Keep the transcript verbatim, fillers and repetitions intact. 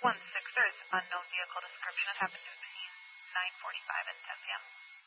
one six, there is unknown vehicle description. It happened between nine forty-five and ten p m